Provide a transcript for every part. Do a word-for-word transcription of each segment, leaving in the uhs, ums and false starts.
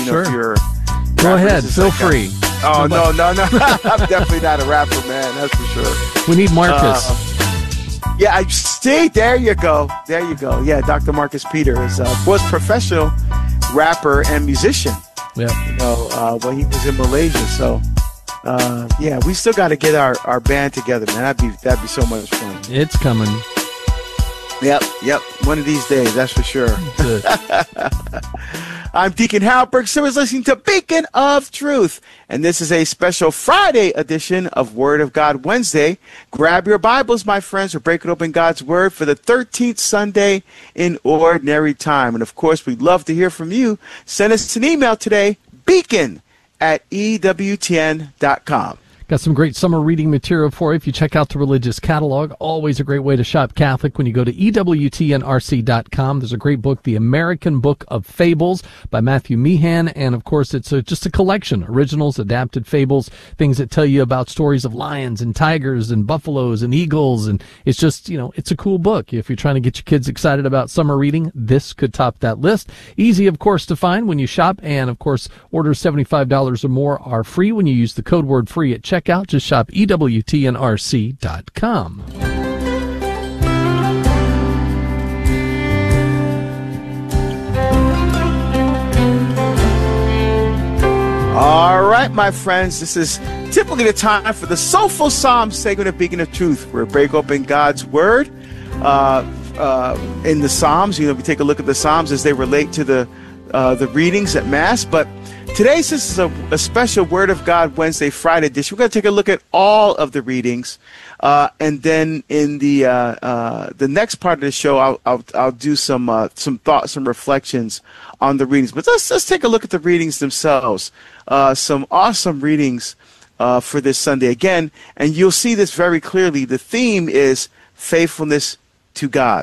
know sure. if you're. Go ahead. Feel like free. That. Oh, no, no, no. I'm definitely not a rapper, man. That's for sure. We need Marcus. Uh, yeah, I see. There you go. There you go. Yeah, Doctor Marcus Peter is uh, was professional rapper and musician. Yeah. You know, uh, when he was in Malaysia. So, uh, yeah, we still got to get our, our band together, man. That'd be that'd be so much fun. It's coming. Yep, yep. One of these days, that's for sure. I'm Deacon Harold Burke Simmons, listening to Beacon of Truth. And this is a special Friday edition of Word of God Wednesday. Grab your Bibles, my friends. We're breaking open God's Word for the thirteenth Sunday in Ordinary Time. And, of course, we'd love to hear from you. Send us an email today, beacon at E W T N dot com. Got some great summer reading material for you if you check out the religious catalog. Always a great way to shop Catholic when you go to E W T N R C dot com. There's a great book, The American Book of Fables by Matthew Meehan. And, of course, it's a, just a collection, originals, adapted fables, things that tell you about stories of lions and tigers and buffaloes and eagles. And it's just, you know, it's a cool book. If you're trying to get your kids excited about summer reading, this could top that list. Easy, of course, to find when you shop. And, of course, orders seventy-five dollars or more are free when you use the code word free at checkout. Out, just shop E W T N R C dot com. All right, my friends, this is typically the time for the Soulful Psalm segment of Beacon of Truth, where we break open God's Word uh, uh, in the Psalms. You know, we take a look at the Psalms as they relate to the uh, the readings at Mass, but today, this is a, a special Word of God Wednesday, Friday edition. We're going to take a look at all of the readings, uh, and then in the uh, uh, the next part of the show, I'll I'll, I'll do some uh, some thoughts, some reflections on the readings. But let's let's take a look at the readings themselves. Uh, some awesome readings uh, for this Sunday again, and you'll see this very clearly. The theme is faithfulness to God.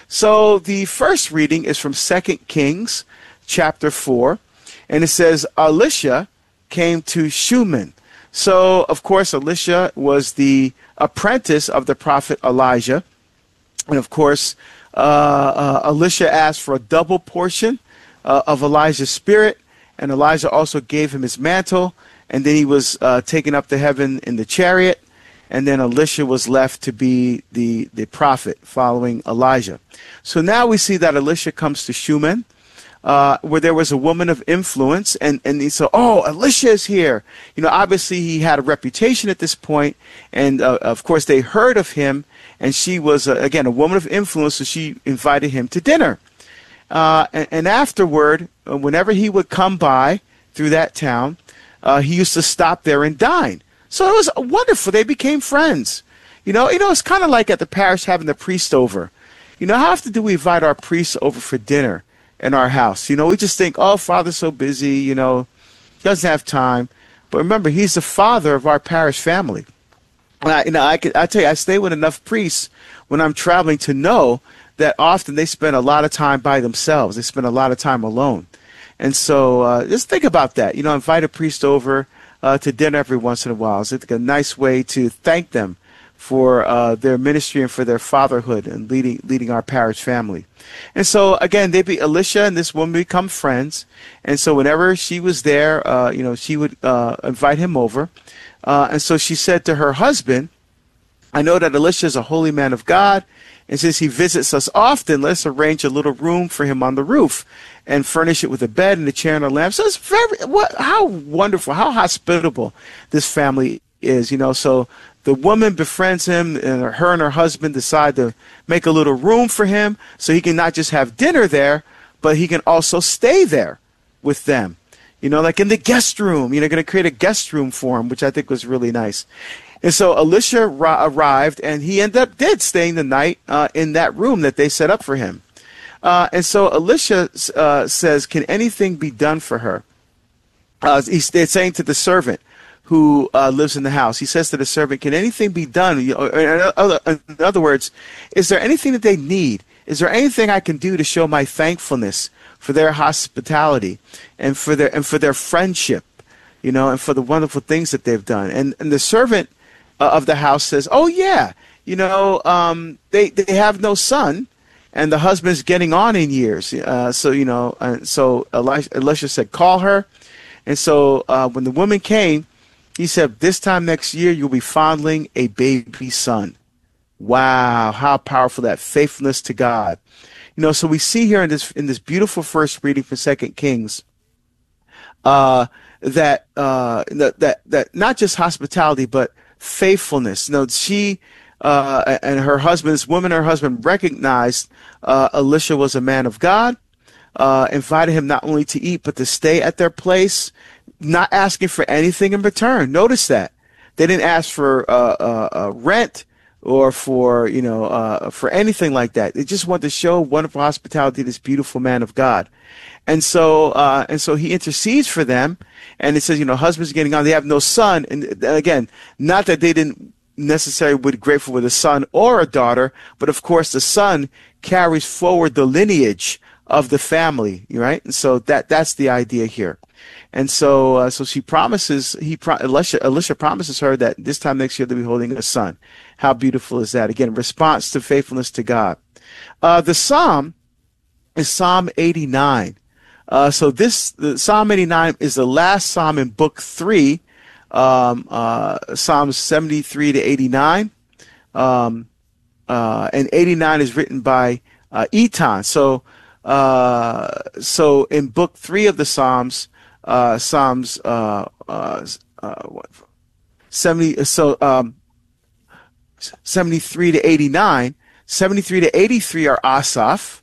So the first reading is from Second Kings, chapter four. And it says, Elisha came to Shunem. So, of course, Elisha was the apprentice of the prophet Elijah. And, of course, uh, uh, Elisha asked for a double portion uh, of Elijah's spirit. And Elijah also gave him his mantle. And then he was uh, taken up to heaven in the chariot. And then Elisha was left to be the, the prophet following Elijah. So now we see that Elisha comes to Shunem. Uh, where there was a woman of influence, and, and he said, oh, Elisha is here. You know, obviously he had a reputation at this point, and uh, of course they heard of him, and she was, uh, again, a woman of influence, so she invited him to dinner. Uh, and, and afterward, uh, whenever he would come by through that town, uh, he used to stop there and dine. So it was wonderful. They became friends. You know, you know, it's kind of like at the parish having the priest over. You know, how often do we invite our priests over for dinner in our house? You know, we just think, oh, Father's so busy, you know, doesn't have time. But remember, he's the father of our parish family. And I, you know, I, could, I tell you, I stay with enough priests when I'm traveling to know that often they spend a lot of time by themselves. They spend a lot of time alone. And so uh, just think about that. You know, invite a priest over uh, to dinner every once in a while. It's like a nice way to thank them for uh, their ministry and for their fatherhood and leading leading our parish family. And so, again, they be Elisha and this woman become friends. And so whenever she was there, uh, you know, she would uh, invite him over. Uh, and so she said to her husband, I know that Elisha is a holy man of God, and since he visits us often, let's arrange a little room for him on the roof and furnish it with a bed and a chair and a lamp. So it's very, what, how wonderful, how hospitable this family is, you know. So the woman befriends him, and her and her husband decide to make a little room for him so he can not just have dinner there, but he can also stay there with them. You know, like in the guest room. You know, going to create a guest room for him, which I think was really nice. And so Elisha arrived, and he ended up did staying the night uh, in that room that they set up for him. Uh, and so Elisha uh, says, can anything be done for her? Uh, he's saying to the servant who uh, lives in the house. He says to the servant, can anything be done? In other, in other words, is there anything that they need? Is there anything I can do to show my thankfulness for their hospitality and for their and for their friendship, you know, and for the wonderful things that they've done? And and the servant uh, of the house says, oh yeah, you know, um, they they have no son, and the husband's getting on in years. Uh, so, you know, uh, so Elisha, Elisha said, call her. And so uh, when the woman came, he said, this time next year, you'll be fondling a baby son. Wow, how powerful that faithfulness to God. You know, so we see here in this in this beautiful first reading from Second Kings, uh, that uh, that that that not just hospitality but faithfulness. You know, she uh, and her husband, this woman, and her husband recognized uh, Elisha was a man of God, uh, invited him not only to eat but to stay at their place, not asking for anything in return. Notice that they didn't ask for uh, uh, uh, rent or for, you know, uh, for anything like that. They just want to show wonderful hospitality to this beautiful man of God. And so, uh, and so he intercedes for them, and it says, you know, husband's getting on, they have no son. And again, not that they didn't necessarily be grateful with a son or a daughter, but of course the son carries forward the lineage of the family, right? And so that, that's the idea here. And so, uh, so she promises, he, pro- Elisha, Elisha promises her that this time next year they'll be holding a son. How beautiful is that? Again, response to faithfulness to God. Uh, the Psalm is Psalm eighty-nine. Uh, so this, the Psalm eighty-nine is the last Psalm in book three, um, uh, Psalms seventy-three to eighty-nine. Um, uh, and eighty-nine is written by, uh, Etan. So, uh, so in book three of the Psalms, Uh, Psalms uh, uh, uh, what, seventy so um, seventy-three to eighty-nine, seventy-three to eighty-three are Asaph,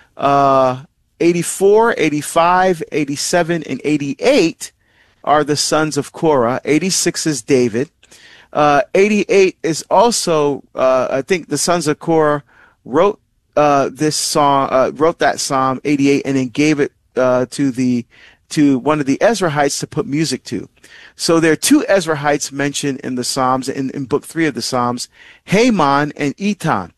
uh, eighty-four, eighty-five, eighty-seven, and eighty-eight are the sons of Korah. eighty-six is David. Uh, eighty-eight is also uh, I think the sons of Korah wrote uh, this song, uh, wrote that Psalm eighty-eight, and then gave it uh, to the to one of the Ezrahites to put music to. So there are two Ezrahites mentioned in the Psalms, in, in book three of the Psalms, Heman and Etan.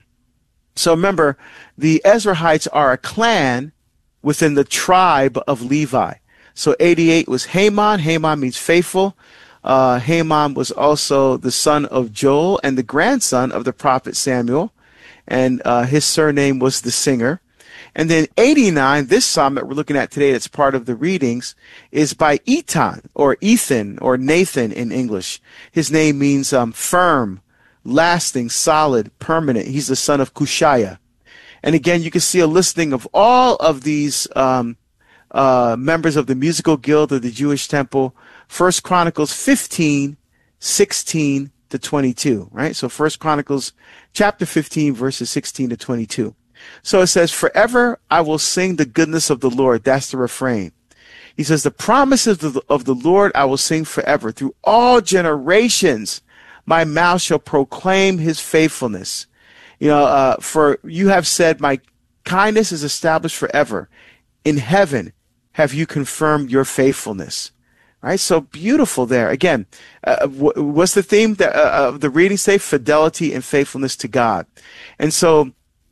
So remember, the Ezrahites are a clan within the tribe of Levi. So eighty-eight was Heman. Heman means faithful. Uh, Heman was also the son of Joel and the grandson of the prophet Samuel. And uh, his surname was the singer. And then eighty-nine, this psalm that we're looking at today that's part of the readings, is by Etan, or Ethan, or Nathan in English. His name means um, firm, lasting, solid, permanent. He's the son of Cushiah. And again, you can see a listing of all of these um, uh, members of the musical guild of the Jewish temple. First Chronicles fifteen, sixteen to twenty-two, right? So First Chronicles chapter fifteen, verses sixteen to twenty-two. So it says, forever I will sing the goodness of the Lord. That's the refrain. He says, the promises of the, of the Lord I will sing forever. Through all generations, my mouth shall proclaim his faithfulness. You know, uh, for you have said, my kindness is established forever. In heaven have you confirmed your faithfulness. Right? So beautiful there. Again, uh, what's the theme that, uh, of the reading say? Fidelity and faithfulness to God. And so,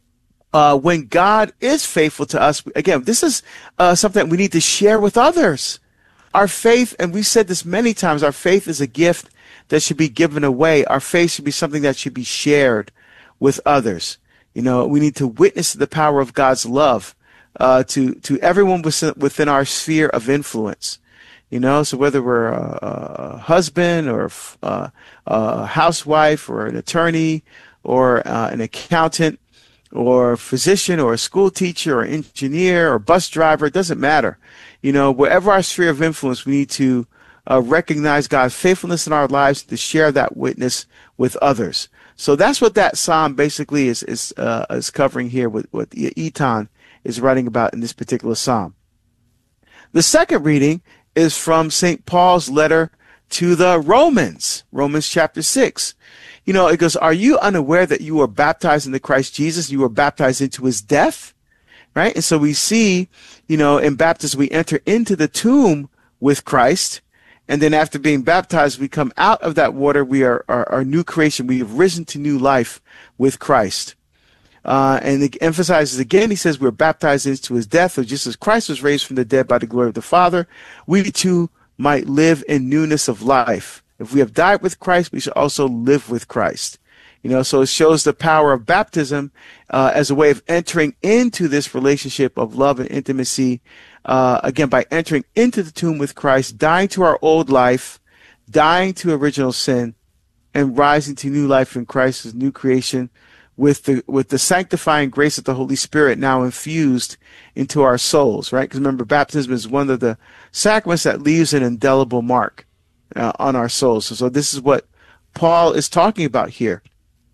Uh, when God is faithful to us, again, this is uh, something we need to share with others. Our faith, and we've said this many times, our faith is a gift that should be given away. Our faith should be something that should be shared with others. You know, we need to witness the power of God's love uh, to to everyone within, within our sphere of influence. You know, so whether we're a, a husband or a, a housewife or an attorney or uh, an accountant, or a physician, or a school teacher, or engineer, or bus driver, it doesn't matter. You know, wherever our sphere of influence, we need to uh, recognize God's faithfulness in our lives, to share that witness with others. So that's what that psalm basically is is uh, is covering here, with what Etan is writing about in this particular psalm. The second reading is from Saint Paul's letter to the Romans, Romans chapter six. You know, it goes, are you unaware that you were baptized into Christ Jesus? You were baptized into his death, right? And so we see, you know, in baptism, we enter into the tomb with Christ. And then after being baptized, we come out of that water. We are our new creation. We have risen to new life with Christ. Uh, and it emphasizes again, he says we're baptized into his death. So just as Christ was raised from the dead by the glory of the Father, we too might live in newness of life. If we have died with Christ, we should also live with Christ. You know, so it shows the power of baptism uh, as a way of entering into this relationship of love and intimacy, uh, again, by entering into the tomb with Christ, dying to our old life, dying to original sin, and rising to new life in Christ as new creation with the with the sanctifying grace of the Holy Spirit now infused into our souls, right? Because remember, baptism is one of the sacraments that leaves an indelible mark uh, on our souls. So, so this is what Paul is talking about here.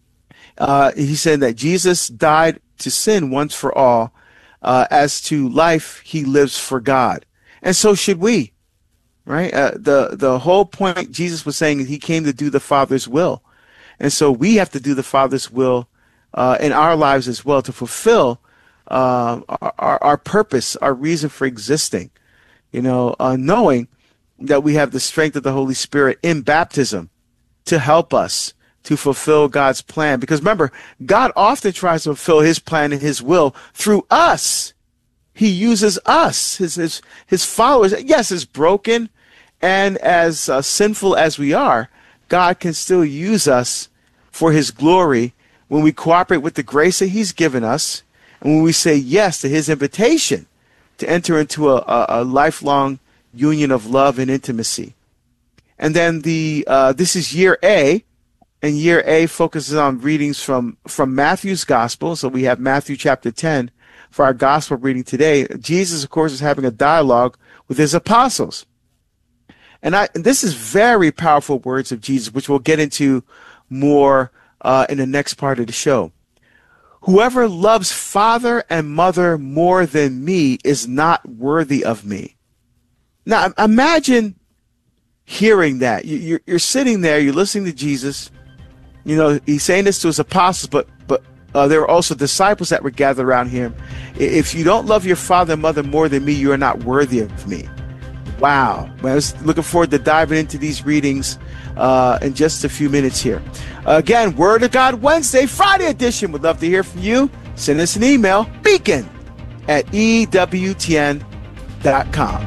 Uh, he's saying that Jesus died to sin once for all. Uh, as to life, he lives for God. And so should we, right? Uh, the, the whole point Jesus was saying is he came to do the Father's will. And so we have to do the Father's will uh, in our lives as well to fulfill uh, our, our purpose, our reason for existing, you know, uh, knowing that we have the strength of the Holy Spirit in baptism to help us to fulfill God's plan. Because remember, God often tries to fulfill his plan and his will through us. He uses us, his his, his followers. Yes, as broken and as uh, sinful as we are, God can still use us for his glory when we cooperate with the grace that he's given us and when we say yes to his invitation to enter into a, a, a lifelong union of love and intimacy. And then the uh, this is year A. And year A focuses on readings from, from Matthew's Gospel. So we have Matthew chapter ten for our Gospel reading today. Jesus, of course, is having a dialogue with his apostles. And, I, and this is very powerful words of Jesus, which we'll get into more uh, in the next part of the show. Whoever loves father and mother more than me is not worthy of me. Now, imagine hearing that. You're, you're sitting there, you're listening to Jesus. You know, he's saying this to his apostles, but but uh, there were also disciples that were gathered around him. If you don't love your father and mother more than me, you are not worthy of me. Wow. I was looking forward to diving into these readings uh, in just a few minutes here. Again, Word of God Wednesday, Friday edition. Would love to hear from you. Send us an email, beacon at E W T N dot com.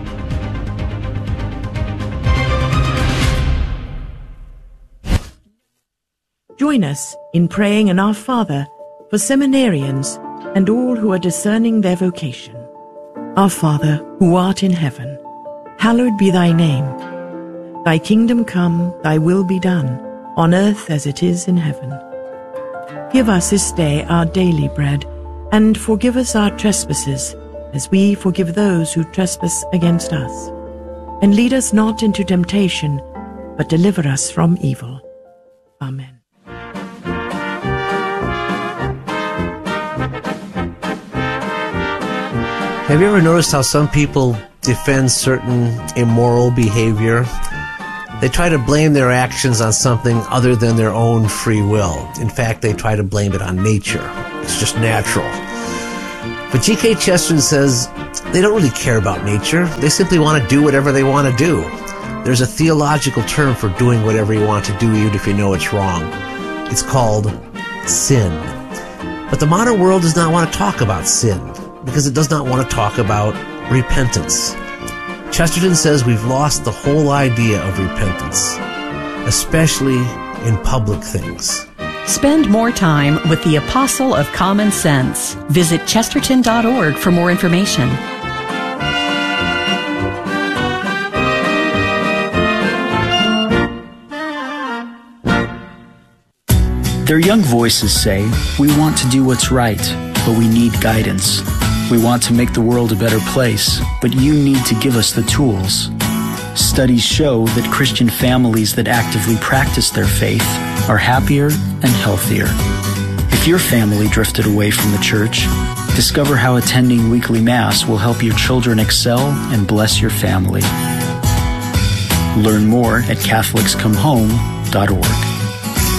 Join us in praying in Our Father for seminarians and all who are discerning their vocation. Our Father, who art in heaven, hallowed be thy name. Thy kingdom come, thy will be done, on earth as it is in heaven. Give us this day our daily bread, and forgive us our trespasses, as we forgive those who trespass against us. And lead us not into temptation, but deliver us from evil. Amen. Have you ever noticed how some people defend certain immoral behavior? They try to blame their actions on something other than their own free will. In fact, they try to blame it on nature. It's just natural. But G K Chesterton says they don't really care about nature. They simply want to do whatever they want to do. There's a theological term for doing whatever you want to do even if you know it's wrong. It's called sin. But the modern world does not want to talk about sin, because it does not want to talk about repentance. Chesterton says we've lost the whole idea of repentance, especially in public things. Spend more time with the Apostle of Common Sense. Visit chesterton dot org for more information. Their young voices say, we want to do what's right, but we need guidance. We want to make the world a better place, but you need to give us the tools. Studies show that Christian families that actively practice their faith are happier and healthier. If your family drifted away from the church, discover how attending weekly Mass will help your children excel and bless your family. Learn more at Catholics Come Home dot org.